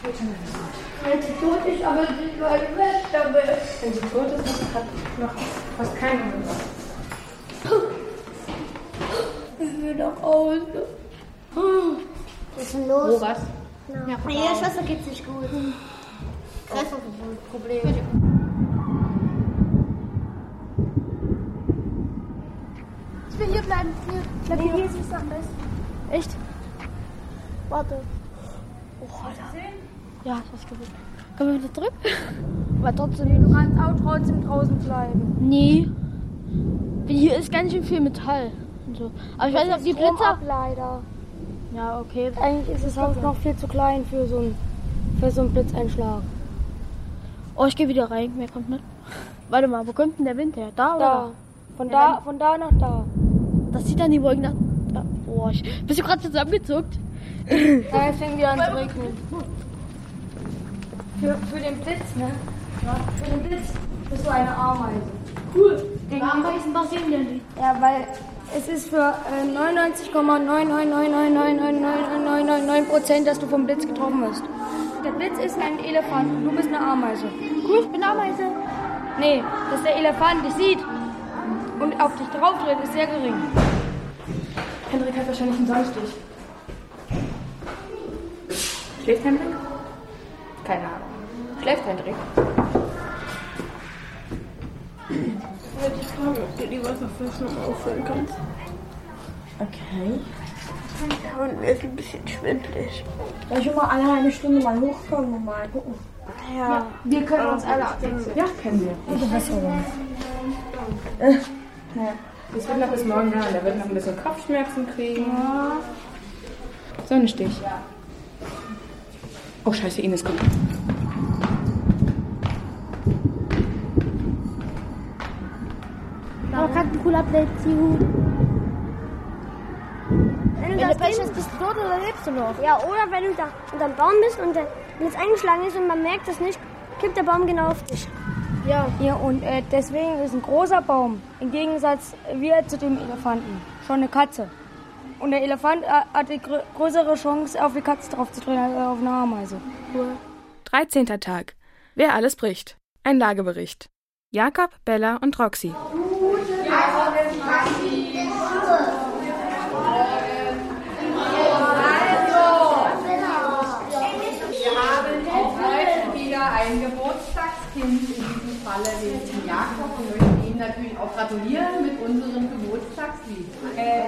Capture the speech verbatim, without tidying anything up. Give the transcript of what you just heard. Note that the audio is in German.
Wenn sie tot ist, aber sie war weg damit. Wenn sie tot ist, hat noch fast keiner gesagt. Ich will nach Hause. Was ist denn los? Wo was? Ja, meiner Schwester geht's nicht gut. Kreislaufproblem. Ich will hier bleiben. Hier, bleib nee, hier ist es am besten. Echt? Warte. Oh, Alter. Ja, ich hab's gewusst. Können wir wieder zurück? Aber trotzdem. Nee, du kannst auch trotzdem draußen bleiben. Nee. Hier ist ganz schön viel Metall. Und so. Aber ich weiß nicht, ob die Blitze. Leider. Ja, okay. Eigentlich ist das Haus noch viel zu klein für so einen, für so einen Blitzeinschlag. Oh, ich gehe wieder rein. Wer kommt nicht? Warte mal, wo kommt denn der Wind her? Da, Da. oder? Von Ja, da, von da nach da. Das sieht dann die Wolken nach. Da. Oh, ich. Bist du gerade zusammengezuckt? Da fängt wieder an zu regnen. Für, für den Blitz, ne? Ja, für den Blitz ist so eine Ameise. Cool. Ameisen passieren ja nicht. Ja, weil es ist für äh, neunundneunzig Komma neun neun neun neun neun neun neun neun neun neun Prozent, dass du vom Blitz getroffen wirst. Der Blitz ist ein Elefant und du bist eine Ameise. Cool, ich bin Ameise. Nee, dass der Elefant dich sieht und auf dich drauf tritt, ist sehr gering. Hendrik hat wahrscheinlich einen Sonnenstich. Schläft Hendrik? Keine Ahnung. Schläft Hendrik? Ich wollte dich fragen, ob du die Wasserflasche noch auffüllen kannst. Okay. Ja, und mir ist ein bisschen schwindelig. Soll ich immer alle eine Stunde mal hochkommen und mal gucken? Ja. Wir können uns alle abwechseln. Ja, kennen wir. Bewässerung. Äh, ja. Das wird noch bis morgen da. Der wird noch ein bisschen Kopfschmerzen kriegen. Ja. Sonnenstich. Oh, scheiße, Ines kommt. Aber gerade ein cooler Blitz, juhu. Wenn du Wenn das du Pech Ding, hast, bist du tot oder lebst du noch? ja, oder wenn du da unterm Baum bist und der Blitz eingeschlagen ist und man merkt es nicht, kippt der Baum genau auf dich. Ja. Ja, und äh, deswegen ist ein großer Baum, im Gegensatz wir zu dem Elefanten, schon eine Katze. Und der Elefant äh, hat die grö- größere Chance, auf die Katze drauf zu drehen, als auf eine Ameise. dreizehnter Tag. Wer alles bricht. Ein Lagebericht. Jakob, Bella und Roxy. Wir haben auch heute wieder ein Geburtstagskind, in diesem Falle den Jakob. Wir möchten Ihnen natürlich auch gratulieren mit unserem Geburtstagslied. Äh,